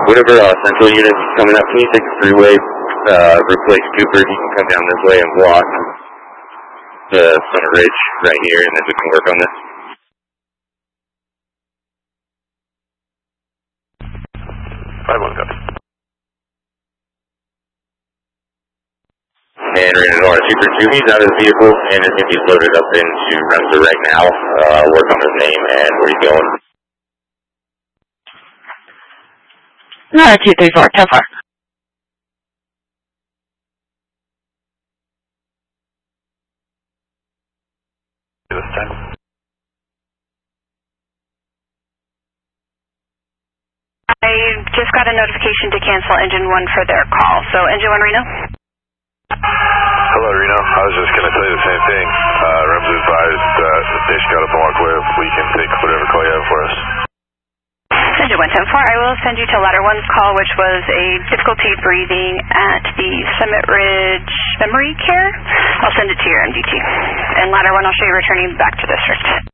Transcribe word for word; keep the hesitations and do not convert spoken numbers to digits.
whatever uh, central unit is coming up, can you take the freeway, uh, replace Cooper? He can come down this way and block the Center Ridge right here, and then we can work on this. five one, copy. And we're going to our Super two, he's out of the vehicle, and it's going to be loaded up into Remser right now. Uh, work on his name and where he's going. No, two three four, ten four. This time. I just got a notification to cancel engine one for their call. So engine one, Reno? Hello, Reno. I was just going to tell you the same thing. Uh, Remser advised that they just got a block where we can take whatever call you have for us. Engine one ten four, I will send you to ladder one's call, which was a difficulty breathing at the Summit Ridge Memory Care. I'll send it to your M D T. And ladder one, I'll show you returning back to district.